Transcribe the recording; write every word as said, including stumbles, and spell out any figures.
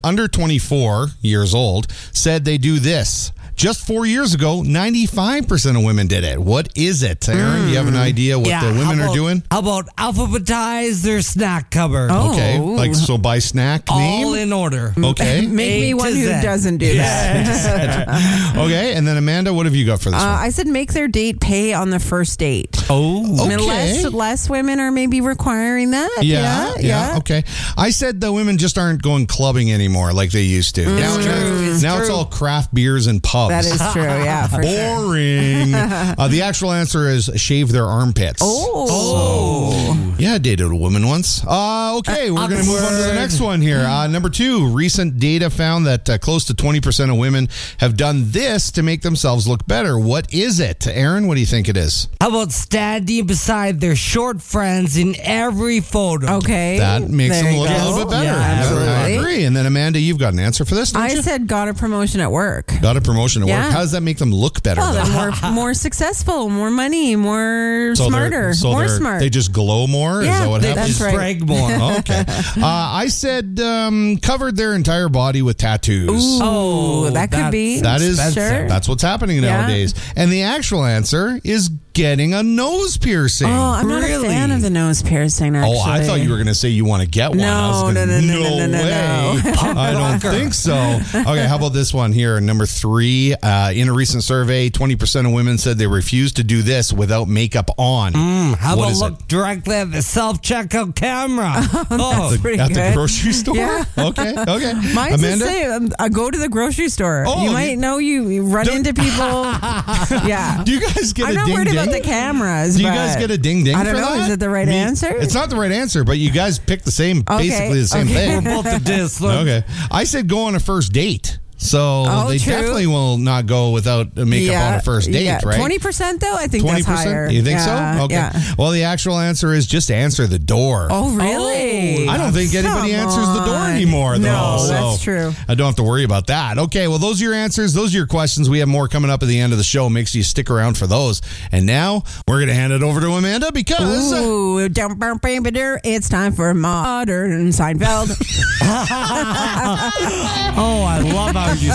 under twenty-four years old said they do this. Just four years ago, ninety-five percent of women did it. What is it, Aaron? Mm. Do you have an idea what yeah, the women about, are doing? How about alphabetize their snack cupboard? Oh. Okay, like so by snack name? All in order. Okay. Make A me one to who Z. doesn't do that. Okay, and then Amanda, what have you got for this Uh, one? I said make their date pay on the first date. Oh, I mean, okay. less, less women are maybe requiring that. Yeah, Yeah, yeah, okay. I said the women just aren't going clubbing anymore like they used to. Now, It's true, it's now it's true. all craft beers and pubs. That is true, yeah, for sure. Boring. uh, the actual answer is shave their armpits. Oh. Yeah, I dated a woman once. Uh, okay, we're going to move on to the next one here. Uh, number two, recent data found that uh, close to twenty percent of women have done this to make themselves look better. What is it? Aaron, what do you think it is? How about standing beside their short friends in every photo? Okay. That makes there them you look go. a little bit better. Yeah, I absolutely. agree. And then, Amanda, you've got an answer for this, don't I you? said got a promotion at work. Got a promotion at Yeah. work. How does that make them look better? Well, though? they're more, more successful, more money, more So they're- smarter, so more they're- smart. They just glow more? Is Yeah, that what they- happens? that's right. Brag more. Okay. Uh, I said um, covered their entire body with tattoos. Ooh, that could that's be. That is Sure. that's what's happening Yeah. nowadays. And the actual answer is getting a nose piercing. Oh, I'm not a Really? fan of the nose piercing, actually. Oh, I thought you were going to say you want to get one. No, I was no, gonna, no, no, no, no, no, way. no. I don't think so. Okay, how about this one here? Number three. Uh, in a recent survey, twenty percent of women said they refuse to do this without makeup on. Mm, how What about is look it? directly at the self-checkout camera? oh, pretty At good. the grocery store? Yeah. Okay, okay. Mine's Amanda? the same. Um, I go to the grocery store. Oh, you you- might know you, you run Don't- into people. Yeah. Do you guys get I'm a not ding worried ding? about the cameras. Do you but guys get a ding ding? I don't for know. that? Is it the right Me- answer? It's not the right answer, but you guys picked the same, Okay, basically the same okay. thing. both the disc. Look. Okay. I said go on a first date. So Oh, they true. definitely will not go without makeup on a first date, yeah. right? twenty percent though? I think twenty that's higher. percent? You think Yeah, so? Okay. Yeah. Well, the actual answer is just answer the door. Oh, really? I don't think anybody Come answers the door on. anymore, though. No, so that's true. I don't have to worry about that. Okay, well, those are your answers. Those are your questions. We have more coming up at the end of the show. Make sure you stick around for those. And now we're going to hand it over to Amanda because... Ooh, dum, bum, bam, ba, der. It's time for Modern Seinfeld. Oh, I love how